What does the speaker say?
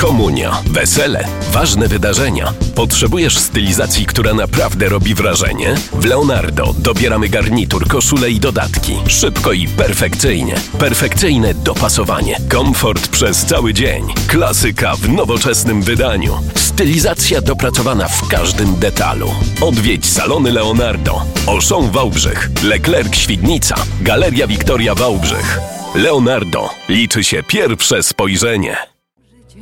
komunia, wesele, ważne wydarzenia. Potrzebujesz stylizacji, która naprawdę robi wrażenie? W Leonardo dobieramy garnitur, koszule i dodatki. Szybko i perfekcyjnie. Perfekcyjne dopasowanie. Komfort przez cały dzień. Klasyka w nowoczesnym wydaniu. Stylizacja dopracowana w każdym detalu. Odwiedź salony Leonardo. Auchan Wałbrzych, Leclerc Świdnica, Galeria Wiktoria Wałbrzych. Leonardo. Liczy się pierwsze spojrzenie.